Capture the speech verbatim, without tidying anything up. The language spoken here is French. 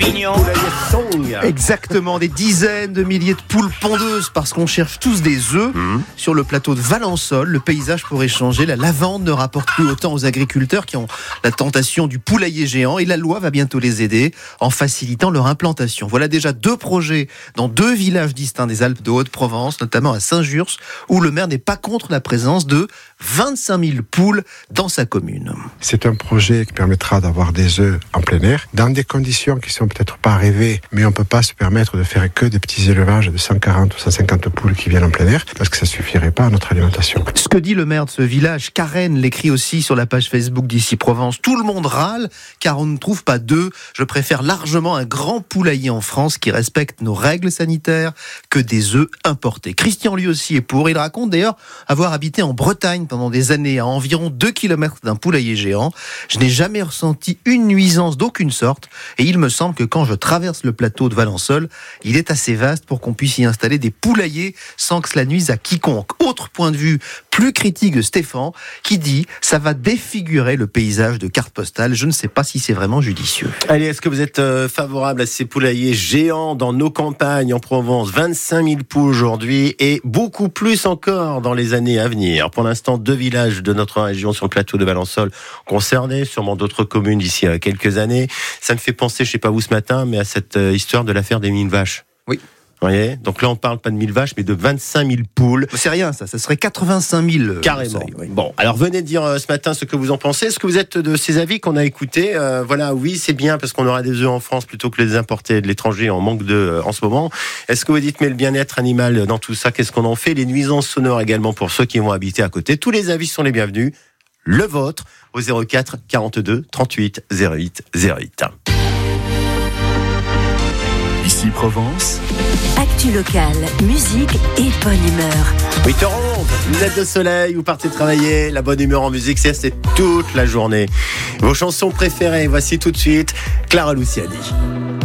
champignons. Exactement, des dizaines de milliers de poules pondeuses parce qu'on cherche tous des œufs. Mmh. Sur le plateau de Valençol, le paysage pourrait changer. La lavande ne rapporte plus autant aux agriculteurs qui ont la tentation du poulailler géant et la loi va bientôt les aider en facilitant leur implantation. Voilà déjà deux projets dans deux villages distincts des Alpes de Haute-Provence, notamment à Saint-Jurs, où le maire n'est pas contre la présence de vingt-cinq mille poules dans sa commune. C'est un projet qui permettra d'avoir des œufs en plein air, dans des conditions qui sont peut-être pas rêvées, mais on ne peut pas se permettre de faire que des petits élevages de cent quarante ou cent cinquante poules qui viennent en plein air, parce que ça ne suffirait pas à notre alimentation. Ce que dit le maire de ce village, Karen, l'écrit aussi sur la page Facebook d'Ici Provence. Tout le monde râle, car on ne trouve pas d'œufs. Je préfère largement un grand poulailler en France qui respecte nos règles sanitaires que des œufs importés. Christian, lui aussi, est pour. Il raconte d'ailleurs avoir habité en Bretagne pendant des années, à environ deux kilomètres d'un poulailler géant. Je n'ai jamais ressenti une nuisance d'aucune sorte, et il me semble que quand je traverse le plateau de Valençol, il est assez vaste pour qu'on puisse y installer des poulaillers sans que cela nuise à quiconque. Autre point de vue plus critique de Stéphane, qui dit « ça va défigurer le paysage de carte postale ». Je ne sais pas si c'est vraiment judicieux. Allez, est-ce que vous êtes euh, favorable à ces poulaillers géants dans nos campagnes en Provence ? vingt-cinq mille poules aujourd'hui et beaucoup plus encore dans les années à venir. Pour l'instant, deux villages de notre région sur le plateau de Valençol concernés, sûrement d'autres communes d'ici à quelques années. Ça me fait penser, je ne sais pas vous ce matin, mais à cette euh, histoire de l'affaire des mille vaches. Oui. Vous voyez ? Donc là, on parle pas de mille vaches, mais de vingt-cinq mille poules. C'est rien, ça. Ça serait quatre-vingt-cinq mille. Carrément. Seuil, oui. Bon, alors venez dire euh, ce matin ce que vous en pensez. Est-ce que vous êtes de ces avis qu'on a écoutés ? euh, Voilà, oui, c'est bien parce qu'on aura des œufs en France plutôt que les importer de l'étranger en manque de euh, en ce moment. Est-ce que vous dites, mais le bien-être animal dans tout ça, qu'est-ce qu'on en fait ? Les nuisances sonores également pour ceux qui vont habiter à côté. Tous les avis sont les bienvenus. Le vôtre au zéro quatre quarante-deux trente-huit zéro huit zéro huit. Ici Provence. Actu locale, musique et bonne humeur. huit heures onze, lunettes de soleil, vous partez travailler, la bonne humeur en musique, c'est, c'est toute la journée. Vos chansons préférées, voici tout de suite Clara Luciani.